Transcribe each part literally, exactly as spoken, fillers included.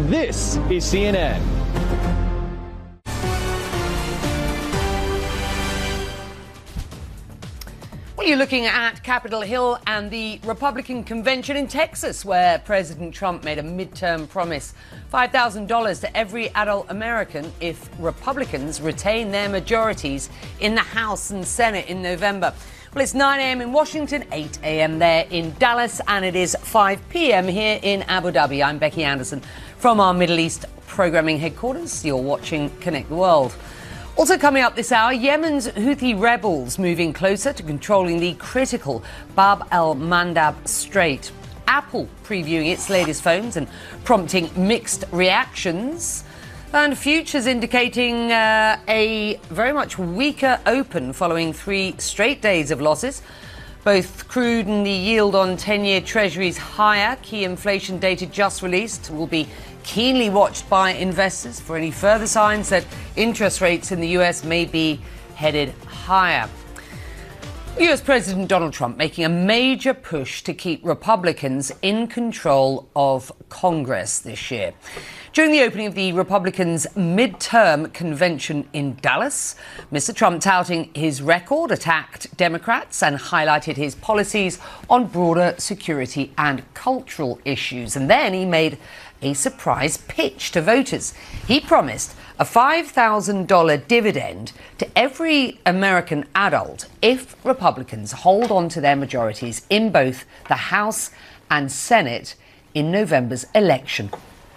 This is C N N. Well, you're looking at Capitol Hill and the Republican convention in Texas, where President Trump made a midterm promise, five thousand dollars to every adult American if Republicans retain their majorities in the House and Senate in November. Well, it's nine a.m. in Washington, eight a.m. there in Dallas, and it is five p.m. here in Abu Dhabi. I'm Becky Anderson from our Middle East programming headquarters. You're watching Connect the World. Also coming up this hour, Yemen's Houthi rebels moving closer to controlling the critical Bab el-Mandab Strait. Apple previewing its latest phones and prompting mixed reactions. And futures indicating uh, a very much weaker open following three straight days of losses. Both crude and the yield on ten-year treasuries higher. Key inflation data just released will be keenly watched by investors for any further signs that interest rates in the U S may be headed higher. U S President Donald Trump making a major push to keep Republicans in control of Congress this year. During the opening of the Republicans' midterm convention in Dallas, Mister Trump, touting his record, attacked Democrats and highlighted his policies on broader security and cultural issues. And then he made a surprise pitch to voters. He promised a five thousand dollars dividend to every American adult if Republicans hold on to their majorities in both the House and Senate in November's election.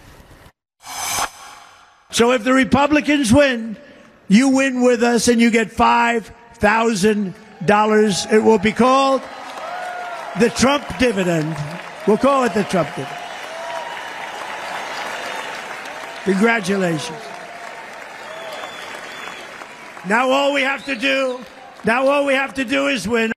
So if the Republicans win, you win with us and you get five thousand dollars. It will be called the Trump dividend. We'll call it the Trump dividend. Congratulations. Now all we have to do, now all we have to do is win.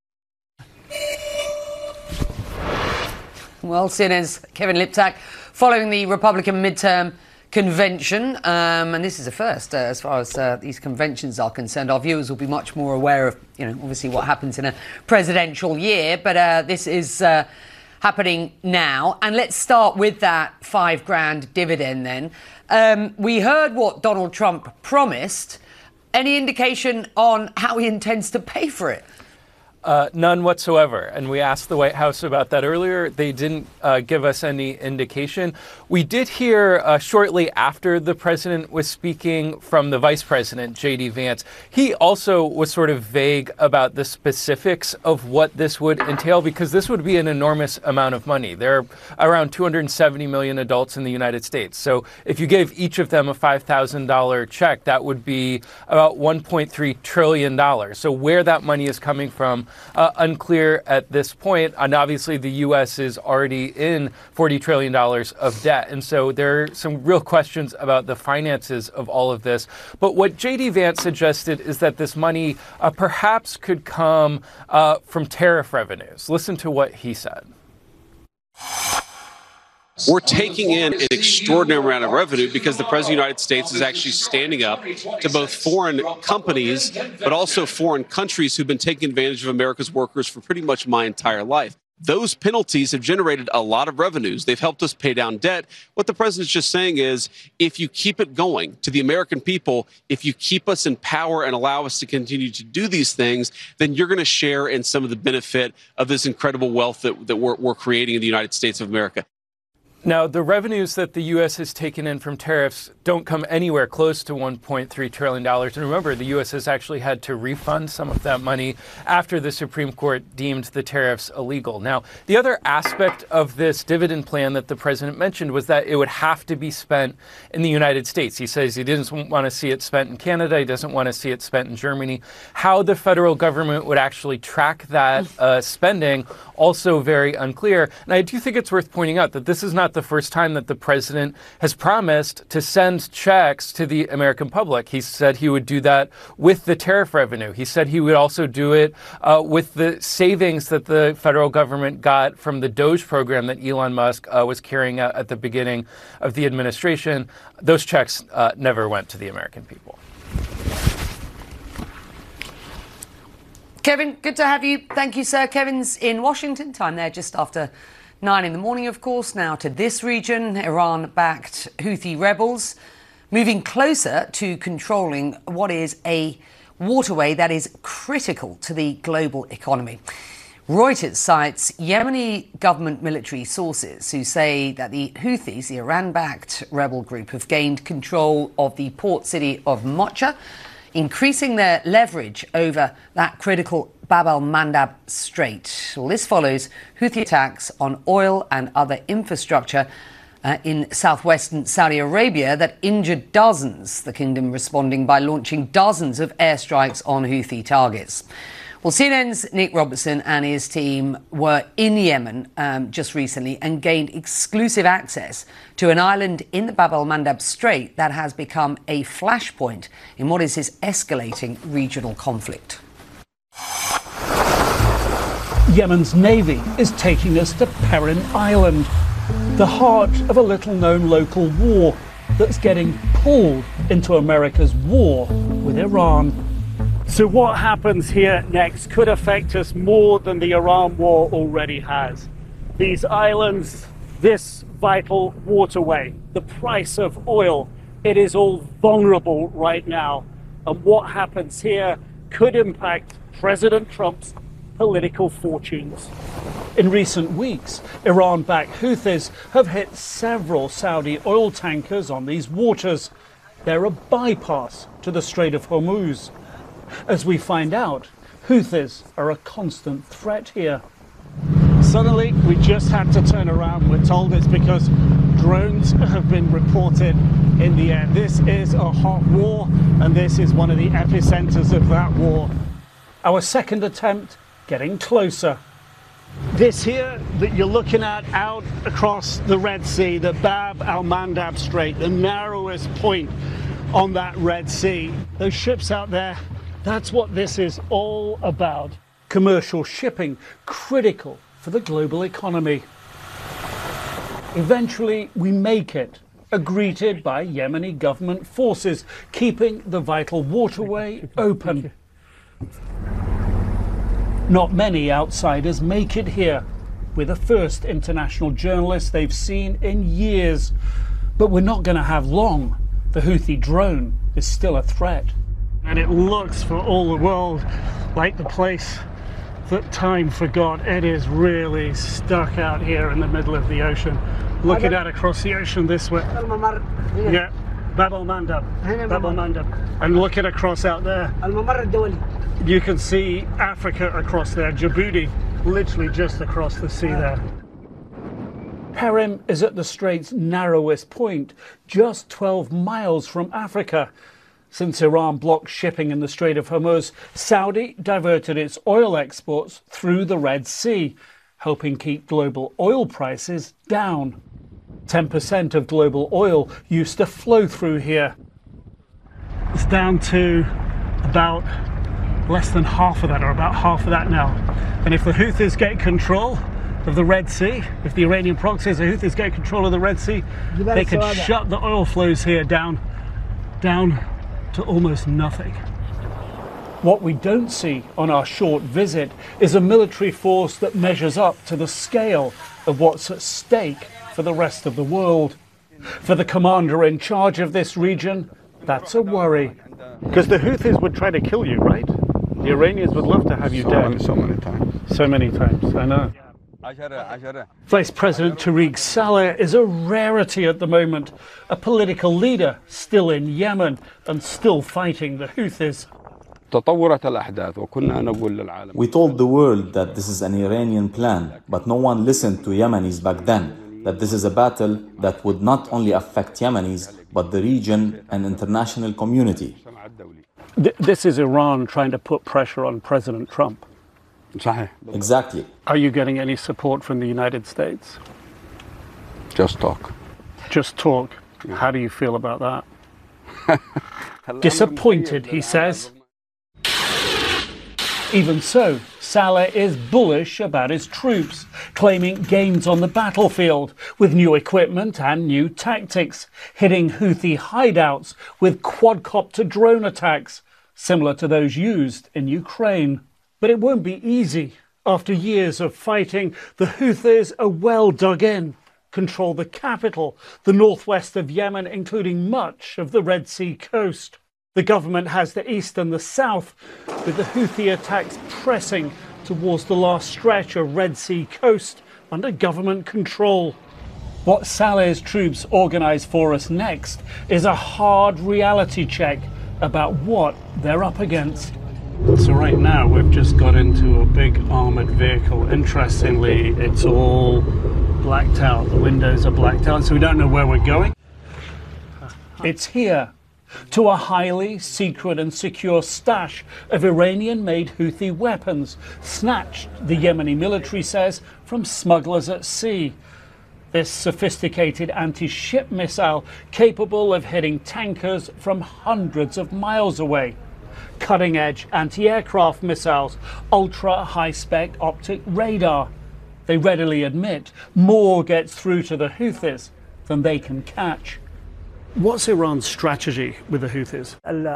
Well, C N N's Kevin Liptak following the Republican midterm convention, um, and this is a first uh, as far as uh, these conventions are concerned. Our viewers will be much more aware of, you know, obviously what happens in a presidential year, but uh, this is uh, happening now. And let's start with that five grand dividend then. Um, we heard what Donald Trump promised. Any indication on how he intends to pay for it? Uh, none whatsoever. And we asked the White House about that earlier. They didn't uh, give us any indication. We did hear uh, shortly after the president was speaking from the vice president, J D Vance. He also was sort of vague about the specifics of what this would entail, because this would be an enormous amount of money. There are around two hundred seventy million adults in the United States. So if you gave each of them a five thousand dollars check, that would be about one point three trillion dollars. So where that money is coming from, Uh, unclear at this point. And obviously, the U S is already in forty trillion dollars of debt. And so there are some real questions about the finances of all of this. But what J D Vance suggested is that this money uh, perhaps could come uh, from tariff revenues. Listen to what he said. We're taking in an extraordinary amount of revenue because the President of the United States is actually standing up to both foreign companies, but also foreign countries who've been taking advantage of America's workers for pretty much my entire life. Those penalties have generated a lot of revenues. They've helped us pay down debt. What the president's just saying is, if you keep it going to the American people, if you keep us in power and allow us to continue to do these things, then you're going to share in some of the benefit of this incredible wealth that, that we're, we're creating in the United States of America. Now, the revenues that the U S has taken in from tariffs don't come anywhere close to one point three trillion dollars. And remember, the U S has actually had to refund some of that money after the Supreme Court deemed the tariffs illegal. Now, the other aspect of this dividend plan that the president mentioned was that it would have to be spent in the United States. He says he doesn't want to see it spent in Canada. He doesn't want to see it spent in Germany. How the federal government would actually track that uh, spending, also very unclear. And I do think it's worth pointing out that this is not the first time that the president has promised to send checks to the American public. He said he would do that with the tariff revenue. He said he would also do it uh, with the savings that the federal government got from the DOGE program that Elon Musk uh, was carrying out at the beginning of the administration. Those checks uh, never went to the American people. Kevin, good to have you. Thank you, sir. Kevin's in Washington, time there just after Nine in the morning, of course. Now to this region, Iran-backed Houthi rebels moving closer to controlling what is a waterway that is critical to the global economy. Reuters cites Yemeni government military sources who say that the Houthis, the Iran-backed rebel group, have gained control of the port city of Mocha, increasing their leverage over that critical Bab al-Mandab Strait. Well, this follows Houthi attacks on oil and other infrastructure uh, in southwestern Saudi Arabia that injured dozens, the kingdom responding by launching dozens of airstrikes on Houthi targets. Well, C N N's Nick Robertson and his team were in Yemen um, just recently and gained exclusive access to an island in the Bab al-Mandab Strait that has become a flashpoint in what is this escalating regional conflict. Yemen's navy is taking us to Perim Island, the heart of a little-known local war that's getting pulled into America's war with Iran. So what happens here next could affect us more than the Iran war already has. These islands, this vital waterway, the price of oil, it is all vulnerable right now. And what happens here could impact President Trump's political fortunes. In recent weeks, Iran-backed Houthis have hit several Saudi oil tankers on these waters. They're a bypass to the Strait of Hormuz. As we find out, Houthis are a constant threat here. Suddenly, we just had to turn around. We're told it's because drones have been reported in the air. This is a hot war, and this is one of the epicenters of that war. Our second attempt getting closer. This here that you're looking at out across the Red Sea, the Bab al-Mandab Strait, the narrowest point on that Red Sea. Those ships out there, that's what this is all about. Commercial shipping, critical for the global economy. Eventually, we make it, greeted by Yemeni government forces, keeping the vital waterway open. Not many outsiders make it here. We're the first international journalists they've seen in years. But we're not going to have long. The Houthi drone is still a threat. And it looks for all the world like the place that time forgot. It is really stuck out here in the middle of the ocean. Looking out across the ocean this way. Yeah, Bab al-Mandab. Bab al-Mandab. And looking across out there. You can see Africa across there, Djibouti, literally just across the sea there. Perim is at the strait's narrowest point, just twelve miles from Africa. Since Iran blocked shipping in the Strait of Hormuz, Saudi diverted its oil exports through the Red Sea, helping keep global oil prices down. ten percent of global oil used to flow through here. It's down to about less than half of that, or about half of that now. And if the Houthis get control of the Red Sea, if the Iranian proxies, the Houthis get control of the Red Sea, they could shut the oil flows here down, down to almost nothing. What we don't see on our short visit is a military force that measures up to the scale of what's at stake for the rest of the world. For the commander in charge of this region, that's a worry. Because the Houthis would try to kill you, right? The Iranians would love to have you so dead. Many, so many times. So many times, I know. Vice President Tariq Saleh is a rarity at the moment, a political leader still in Yemen and still fighting the Houthis. We told the world that this is an Iranian plan, but no one listened to Yemenis back then, that this is a battle that would not only affect Yemenis, but the region and international community. This is Iran trying to put pressure on President Trump. Exactly. Are you getting any support from the United States? Just talk. Just talk. How do you feel about that? Disappointed, he says. Even so, Saleh is bullish about his troops, claiming gains on the battlefield with new equipment and new tactics, hitting Houthi hideouts with quadcopter drone attacks, similar to those used in Ukraine. But it won't be easy. After years of fighting, the Houthis are well dug in, control the capital, the northwest of Yemen, including much of the Red Sea coast. The government has the east and the south, with the Houthi attacks pressing towards the last stretch of Red Sea coast under government control. What Saleh's troops organise for us next is a hard reality check about what they're up against. So right now we've just got into a big armoured vehicle. Interestingly, it's all blacked out. The windows are blacked out, so we don't know where we're going. It's here, to a highly secret and secure stash of Iranian-made Houthi weapons, snatched, the Yemeni military says, from smugglers at sea. This sophisticated anti-ship missile capable of hitting tankers from hundreds of miles away. Cutting-edge anti-aircraft missiles, ultra-high-spec optic radar. They readily admit more gets through to the Houthis than they can catch. What's Iran's strategy with the Houthis?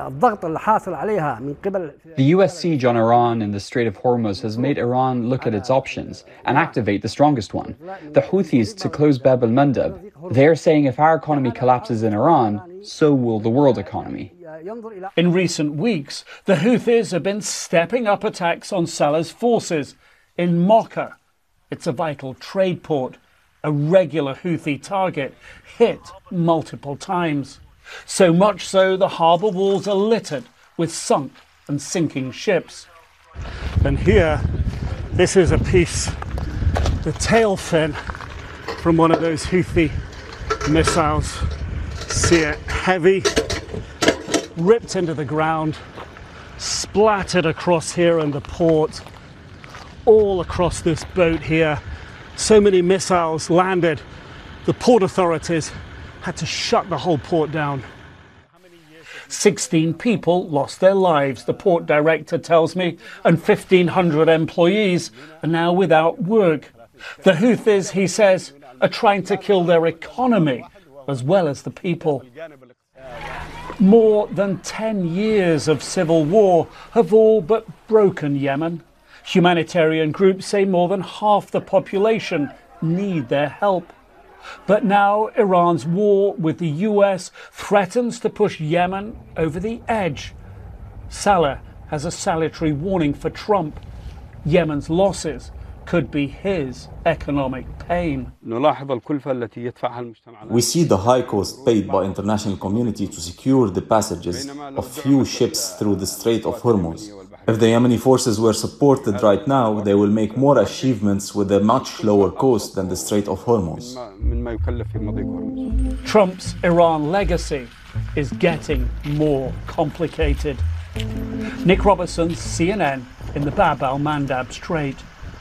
The U S siege on Iran in the Strait of Hormuz has made Iran look at its options and activate the strongest one, the Houthis, to close Bab al-Mandab. They're saying if our economy collapses in Iran, so will the world economy. In recent weeks, the Houthis have been stepping up attacks on Saleh's forces in Mocha. It's a vital trade port, a regular Houthi target, hit multiple times. So much so the harbour walls are littered with sunk and sinking ships. And here, this is a piece, the tail fin from one of those Houthi missiles. See it, heavy, ripped into the ground, splattered across here in the port, all across this boat here. So many missiles landed, the port authorities had to shut the whole port down. sixteen people lost their lives, the port director tells me, and fifteen hundred employees are now without work. The Houthis, he says, are trying to kill their economy as well as the people. More than ten years of civil war have all but broken Yemen. Humanitarian groups say more than half the population need their help. But now Iran's war with the U S threatens to push Yemen over the edge. Saleh has a salutary warning for Trump. Yemen's losses could be his economic pain. We see the high cost paid by international community to secure the passages of few ships through the Strait of Hormuz. If the Yemeni forces were supported right now, they will make more achievements with a much lower cost than the Strait of Hormuz. Trump's Iran legacy is getting more complicated. Nick Robertson, C N N, in the Bab al-Mandab Strait.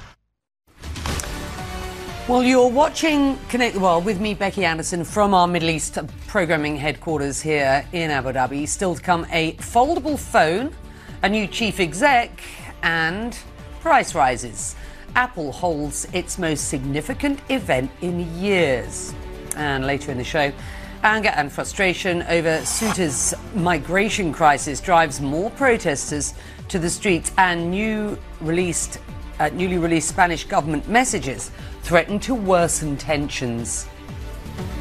Well, you're watching Connect the World with me, Becky Anderson, from our Middle East programming headquarters here in Abu Dhabi. Still to come, a foldable phone, a new chief exec, and price rises. Apple holds its most significant event in years. And later in the show, anger and frustration over Ceuta's migration crisis drives more protesters to the streets, and new released, uh, newly released Spanish government messages threaten to worsen tensions.